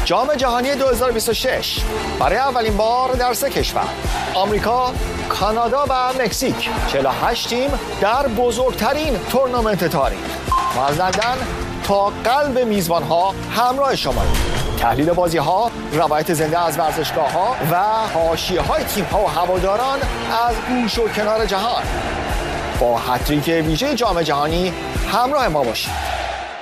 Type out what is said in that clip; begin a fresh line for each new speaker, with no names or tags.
جام جهانی 2026 برای اولین بار در 3 کشور آمریکا، کانادا و مکزیک 48 تیم در بزرگترین تورنمنت تاریخ. ما از لندن تا قلب میزبان‌ها همراه شماییم. تحلیل بازی‌ها، روایت زنده از ورزشگاه‌ها و حاشیه‌های تیم‌ها و هواداران از گوش و کنار جهان. با هتریک ویژه جام جهانی همراه ما باشید.